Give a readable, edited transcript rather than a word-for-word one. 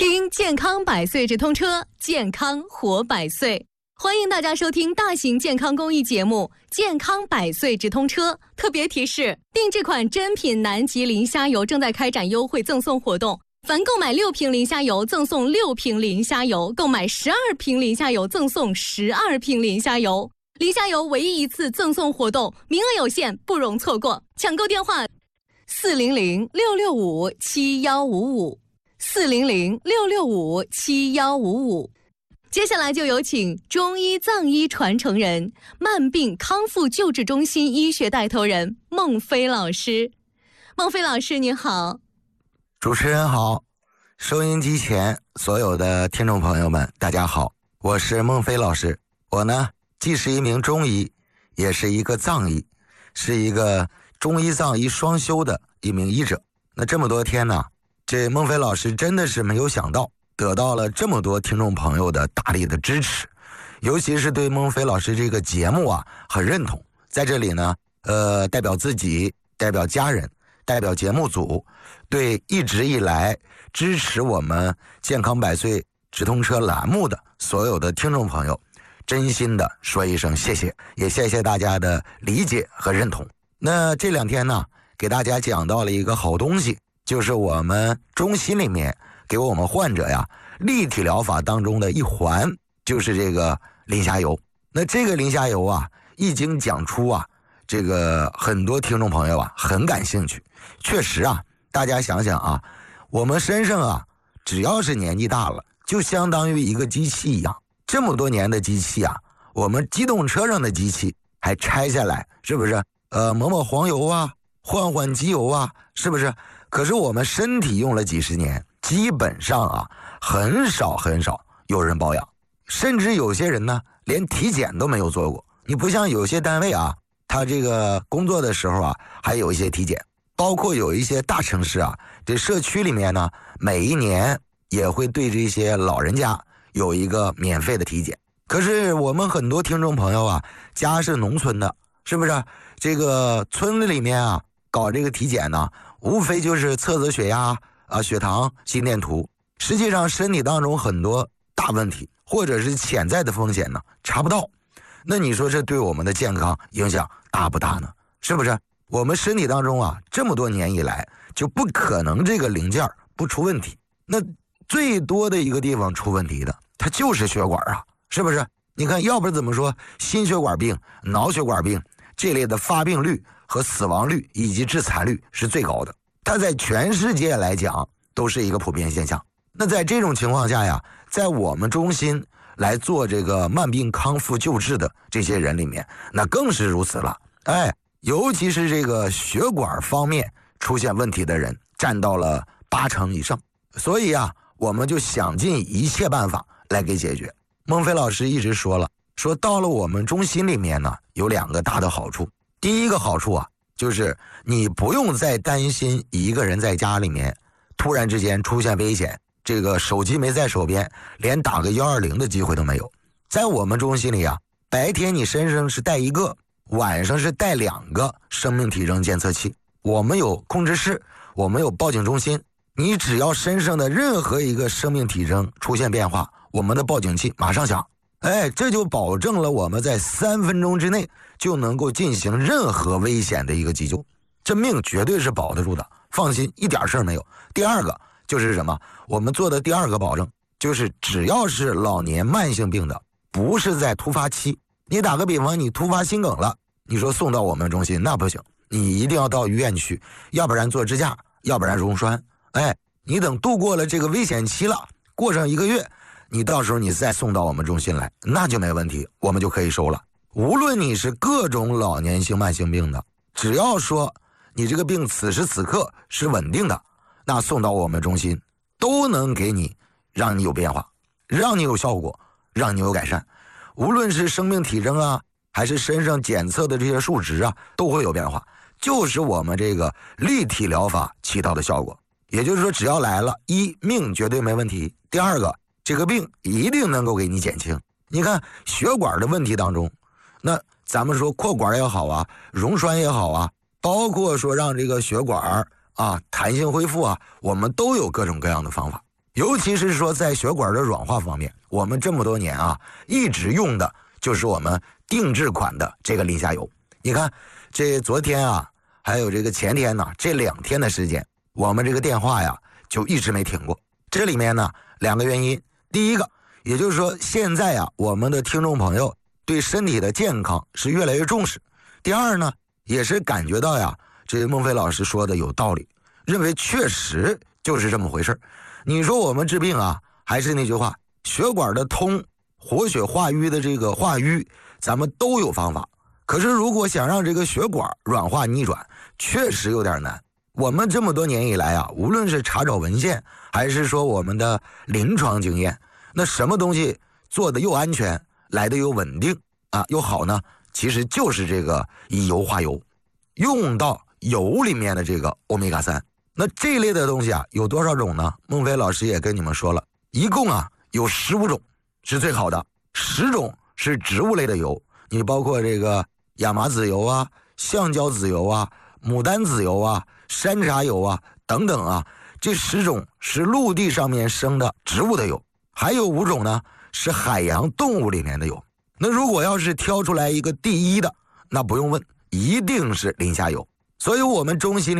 听健康百岁直通车，健康活百岁。欢迎大家收听大型健康公益节目《健康百岁直通车》。特别提示：定制款真品南极磷虾油正在开展优惠赠送活动，凡购买6瓶磷虾油赠送6瓶磷虾油，购买12瓶磷虾油赠送12瓶磷虾油。磷虾油唯一一次赠送活动，名额有限，不容错过。抢购电话：400-665-7155，400-665-7155。接下来就有请中医藏医传承人、慢病康复救治中心医学带头人孟飞老师。孟飞老师您好。 主持人好，收音机前所有的听众朋友们大家好，我是孟飞老师。我呢既是一名中医，也是一个藏医，是一个中医藏医双修的一名医者。那这么多天呢，这孟飞老师真的是没有想到得到了这么多听众朋友的大力的支持，尤其是对孟飞老师这个节目啊很认同。在这里呢代表自己，代表家人，代表节目组，对一直以来支持我们健康百岁直通车栏目的所有的听众朋友真心的说一声谢谢，也谢谢大家的理解和认同。那这2天呢，给大家讲到了一个好东西，就是我们中心里面给我们患者呀立体疗法当中的一环，就是这个磷虾油。那这个磷虾油啊一经讲出啊，这个很多听众朋友啊很感兴趣。确实啊，大家想想啊，我们身上啊只要是年纪大了，就相当于一个机器一样。这么多年的机器啊，我们机动车上的机器还拆下来，是不是抹抹黄油啊，换换机油啊，是不是？可是我们身体用了几十年，基本上啊很少有人保养，甚至有些人呢连体检都没有做过。你不像有些单位啊，他这个工作的时候啊还有一些体检，包括有一些大城市啊，这社区里面呢每一年也会对这些老人家有一个免费的体检。可是我们很多听众朋友啊，家是农村的，是不是？这个村子里面啊搞这个体检呢，无非就是测测血压啊、血糖、心电图，实际上身体当中很多大问题或者是潜在的风险呢查不到。那你说这对我们的健康影响大不大呢？是不是？我们身体当中啊这么多年以来就不可能这个零件不出问题，那最多的一个地方出问题的它就是血管啊，是不是？你看要不然怎么说心血管病、脑血管病这类的发病率和死亡率以及致残率是最高的，它在全世界来讲都是一个普遍现象。那在这种情况下呀，在我们中心来做这个慢病康复救治的这些人里面，那更是如此了。尤其是这个血管方面出现问题的人占到了80%以上，所以啊我们就想尽一切办法来给解决。孟飞老师一直说到了我们中心里面呢，有2个大的好处。第一个好处啊，就是你不用再担心一个人在家里面突然之间出现危险，这个手机没在手边，连打个120的机会都没有。在我们中心里啊，白天你身上是带1个，晚上是带2个生命体征监测器。我们有控制室，我们有报警中心，你只要身上的任何一个生命体征出现变化，我们的报警器马上响。这就保证了我们在3分钟之内就能够进行任何危险的一个急救，这命绝对是保得住的，放心，一点事儿没有。第二个就是什么？我们做的第2个保证就是只要是老年慢性病的，不是在突发期，你打个比方，你突发心梗了，你说送到我们中心那不行，你一定要到医院去，要不然做支架，要不然溶栓。你等度过了这个危险期了，过上1个月，你到时候你再送到我们中心来，那就没问题，我们就可以收了。无论你是各种老年性慢性病的，只要说你这个病此时此刻是稳定的，那送到我们中心都能给你，让你有变化，让你有效果，让你有改善。无论是生命体征啊，还是身上检测的这些数值啊，都会有变化，就是我们这个立体疗法起到的效果。也就是说，只要来了，一命绝对没问题，第2个这个病一定能够给你减轻。你看血管的问题当中，那咱们说扩管也好啊，溶栓也好啊，包括说让这个血管啊弹性恢复啊，我们都有各种各样的方法。 尤其是说在血管的软化方面，我们这么多年啊，一直用的就是我们定制款的这个磷虾油。你看，这昨天啊，还有这个前天呢，这2天的时间，我们这个电话呀就一直没停过。这里面呢2个原因，第一个，也就是说现在啊，我们的听众朋友对身体的健康是越来越重视。第二呢，也是感觉到呀，这孟非老师说的有道理，认为确实就是这么回事。你说我们治病啊，还是那句话，血管的通，活血化瘀的这个化瘀，咱们都有方法。可是如果想让这个血管软化逆转，确实有点难。我们这么多年以来啊，无论是查找文献，还是说我们的临床经验，那什么东西做的又安全，来的又稳定啊，又好呢？其实就是这个以油化油，用到油里面的这个欧米伽3。那这类的东西啊，有多少种呢？孟非老师也跟你们说了，一共啊有15种是最好的，10种是植物类的油，你包括这个亚麻籽油啊、橡胶籽油啊、牡丹籽油啊、山茶油啊等等啊，这10种是陆地上面生的植物的油，还有5种呢是海洋动物里面的油。那如果要是挑出来一个第一的，那不用问，一定是磷虾油。所以我们中心